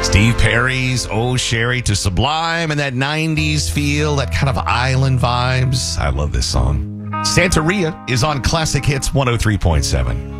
Steve Perry's Oh Sherry to Sublime and that 90s feel, that kind of island vibes. I love this song. Santeria is on Classic Hits 103.7.